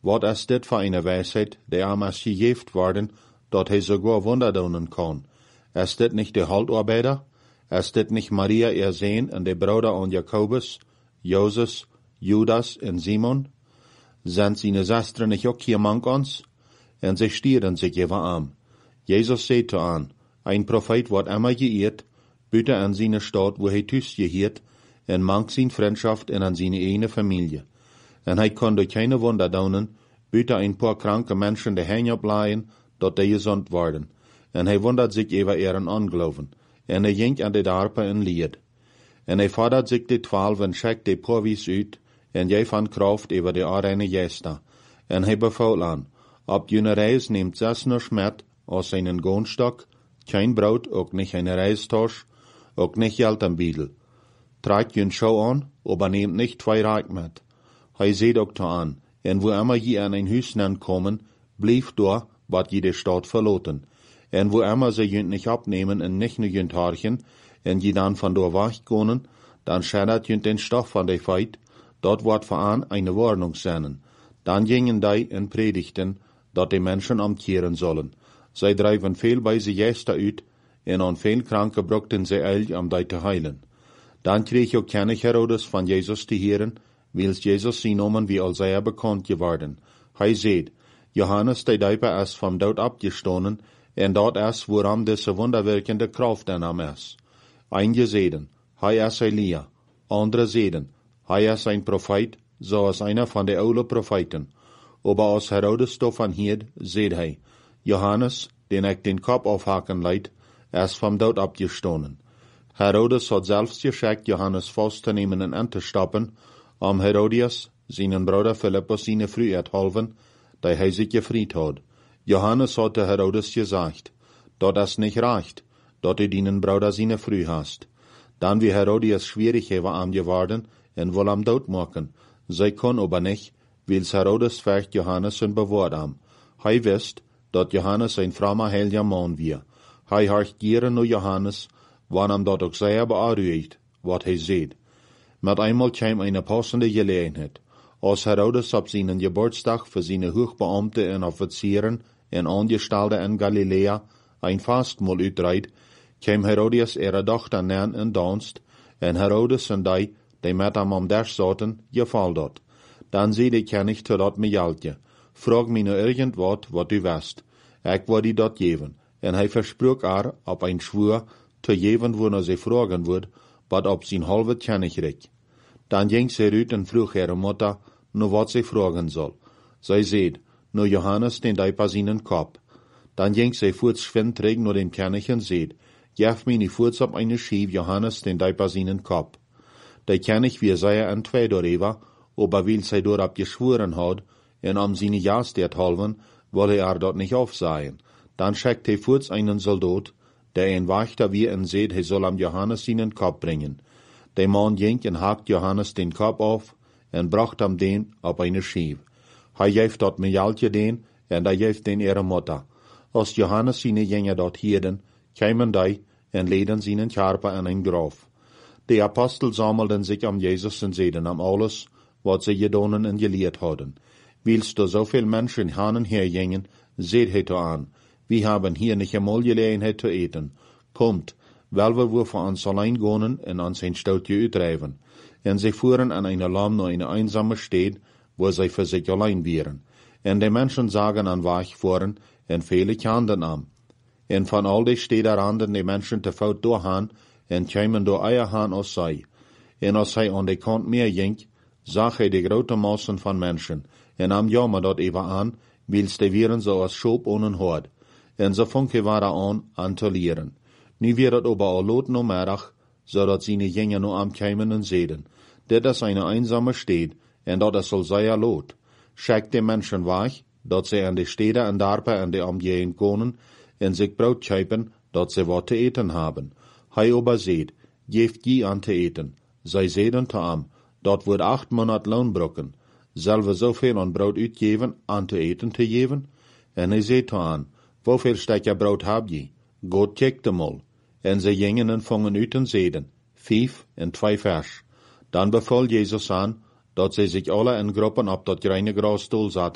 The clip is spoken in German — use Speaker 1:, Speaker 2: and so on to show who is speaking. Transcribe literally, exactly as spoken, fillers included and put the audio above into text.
Speaker 1: Wat is dit voor een wijsheid, die hem is gegeven worden, dat hij sogar Wunder doen kan? Is dit niet de Handarbeider? Is dit niet Maria ihr Zehn en de Bruder an Jakobus, Joses, Judas en Simon? Sind seine Schwestern nicht auch hier mank ons? En sie stieren sich even aan. Jesus sagt zu an, ein Prophet wird immer geehrt, bitte an seine Stadt, wo er thuis geheert, en mank zijn Freundschaft en an seine eigene Familie. En hij kon durch keine Wunder doen, bitte ein paar kranke Menschen de Hänge ableihen, dat die gesund worden. En hij wundert sich über ihren Unglauben. En hij ging an de Darpe en Lied. En hij fordert sich de Twaalf en schickt de Porwies uit, en jij van Kraft über de arene Gesta. En hij befault aan, op jene reis neemt zes nur met, aus seinen Gohnstock, kein Brot, ook nicht eine Reistosch, ook nicht Geld am Biedel. Tragt jün Schau an, aber nehmt nicht zwei Reich mit. Hij seht ook an, en wo immer je an ein Hüsnen kommen, blieb da, wat je de Stadt verloten. En wo immer sie jünt nicht abnehmen en nicht nur jünt harchen, en je dan van door wegkonen, dan schädert jünt den Stoff van de Feit, dort wordt vooraan eine Warnung sennen. Dan gingen die en predigten, dat de Menschen amtieren sollen. Zij drijven veel bij ze Gäste uit, en aan veel kranken brachten ze eil om die te heilen. Dan kreeg ook König Herodes van Jezus te heren, wils Jezus zijn nomen wie al zij bekend geworden. Hij zei, Johannes de Dijper is vom dood abgestonen, en dat is waarom deze wonderwerkende kracht in hem is. Einige zeiden, hij is Elia. Andere zeiden, hij is een profeet, zoals einer van de oude profeten. Aber als Herodes davon hield, zei hij, Johannes, den ik den Kopf aufhaken leid, is vom dood abgestonen. Herodes had zelfs geschickt, Johannes vast te nemen en aan te stappen, om Herodias, zijn broeder Philippus, zijn vrouw te helpen, die hij zich gevried had. Johannes had te Herodes gezegd, dat is niet recht, dat u dienen broeder zijn vrouw hast. Dan wie Herodias schwierig hebben aan geworden, en wil hem doodmaken. Zij kon aber nicht, wils Herodes vecht Johannes en bewaard am. Hij wist, dat Johannes een frommer heiliger man wie. Hij harcht gieren naar Johannes, wann hem dat ook zeer bearuigt, wat hij zeed. Met eenmaal kwam een passende gelegenheid. Als Herodes op zijn Geburtsdag voor zijn hoogbeamte en officieren en aangestelden in Galilea een fastmaal uitreidt, kwam Herodias ihre dochter neer in danst, en Herodes en die, die met hem om der zaten, geval dat. Dan zei de König te dat Mijaltje, frag mij nou irgendwat, wat u wist. Ik wil die dat geven. En hij versprach er, op een schwur, te geven, wanneer ze vragen wordt, wat op zijn halve König recht. Dan ging ze uit en vroeg ihre Mutter, nu wat ze vragen zal. Zij zei, nu Johannes den Dijper seinen Kopf. Dan ging ze voorts schwindrig naar dem König en zei, geef mij niet voorts op eine Schief Johannes den Dijper seinen Kopf. Der König wie sehr en twee darüber, aber weil sie dorab geschworen hat, en am seine Jastet halven, wolle er dort nicht aufsehen. Dann schickt er kurz einen Soldat, der ein Wächter wie en seht, er soll am Johannes seinen Kopf bringen. Der Mann ging en hakt Johannes den Kopf auf, en bracht am den auf eine Schief. Hij geeft dort Mijaltje den, en da geeft den ihre Mutter. Als Johannes seine Jünger dort hielden, kämen die, en leden seinen Körper an ein Graf. Die Apostel sammelten sich am Jesus und zeiden am alles, wat sie gedonen en geleerd hadden. Willst du so viel Menschen hin und her gingen, seht het an, wir haben hier nicht einmal Gelegenheit zu eten. Kommt, weil wir für uns allein gehen und uns ein Stoutje uitdrijven. En sie fuhren an eine Lamm nach eine einsame Stadt, wo sie für sich allein wären. En die Menschen sagen an Weg fuhren, en viele kannten am. En von all die Städten randen die Menschen te fout doorgaan, en kwamen door eier haan als zij. En als hij aan de kant meer ging, zag hij de grote massen van mensen, en nam jammer dat even aan, wils de wieren zoals schoop ohne hoort. En ze funke waren aan, aan te leren. Nu weer het aber al lot no middag, zodat zijn jingen no am kwamen en zeiden, dit is eine einsame Stad, en dat is al zeer lot. Schickt de mensen weg, dat ze aan de steden en dorpen en de omgeving konen, en zich brood kuipen, dat ze wat te eten hebben. Hij aber zeid, geeft je aan te eten. Zij zeiden te hem, dat wordt acht maand loon brokken. Zullen we zoveel aan brood uitgeven, aan te eten te geven? En hij zei te hem, hoeveel stukje brood heb je? God kijkt mal. En zij gingen en vangen uit en zeiden, vijf en twee vers. Dan beval Jezus aan, dat zij zich alle in groepen op dat kleine grasstoel zaten.